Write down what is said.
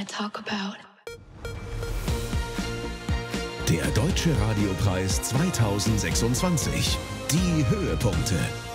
wanna talk about. Der Deutsche Radiopreis 2026. Die Höhepunkte.